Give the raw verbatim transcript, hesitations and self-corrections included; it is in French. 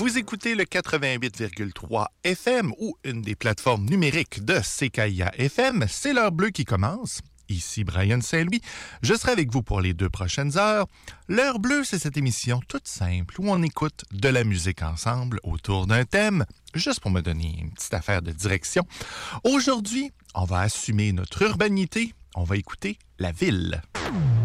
Vous écoutez le quatre-vingt-huit virgule trois F M ou une des plateformes numériques de C K I A F M. C'est l'heure bleue qui commence. Ici Brian Saint-Louis. Je serai avec vous pour les deux prochaines heures. L'heure bleue, c'est cette émission toute simple où on écoute de la musique ensemble autour d'un thème, juste pour me donner une petite affaire de direction. Aujourd'hui, on va assumer notre urbanité. On va écouter la ville.